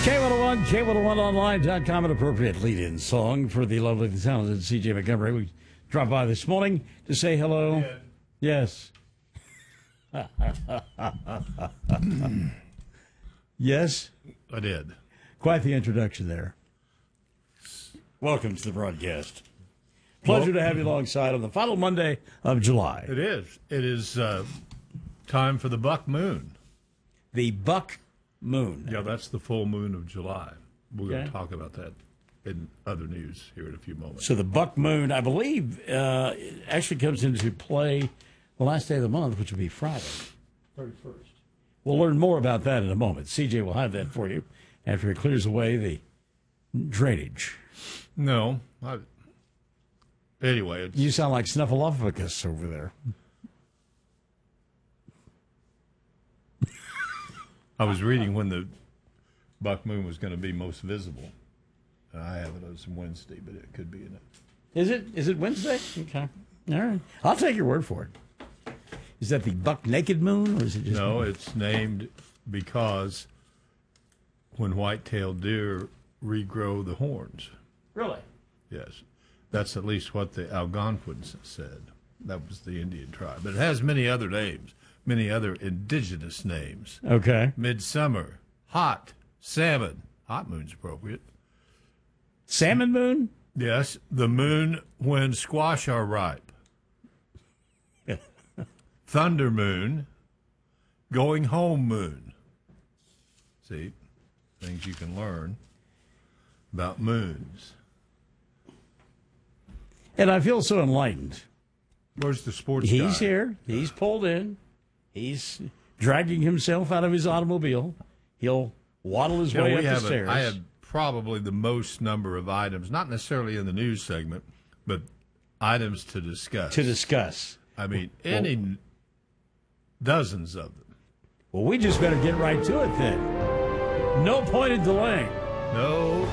K101, K101online.com, an appropriate lead-in song for the lovely and talented C.J. Montgomery. We dropped by this morning to say hello. Yes. Yes? I did. Quite the introduction there. Welcome to the broadcast. Pleasure to have you alongside on the final Monday of July. It is. It is time for the buck moon. The buck moon. Yeah, that's the full moon of July. We're going Okay. to talk about that in other news here in a few moments. So the buck moon, I believe, actually comes into play the last day of the month, which will be Friday, 31st. We'll learn more about that in a moment. CJ will have that for you after he clears away the drainage. No. Anyway, it's, You sound like Snuffleupagus over there. I was reading when the buck moon was going to be most visible. And I have it as Wednesday, but it could be in it. Is it? Is it Wednesday? Okay. All right. I'll take your word for it. Is that the buck naked moon, or is it just... No, it's named because when white-tailed deer regrow the horns. Really? Yes. That's at least what the Algonquins said. That was the Indian tribe. But it has many other names, many other indigenous names. Okay. Midsummer, hot, salmon. Hot moon's appropriate. Salmon moon? Yes, the moon when squash are ripe. Thunder moon, going home moon. See, things you can learn about moons. And I feel so enlightened. Where's the sports guy? He's here. He's pulled in. He's dragging himself out of his automobile. He'll waddle his way up the stairs. I have probably the most number of items, not necessarily in the news segment, but items to discuss. I mean, dozens of them. Well, we just better get right to it then. No point in delaying. No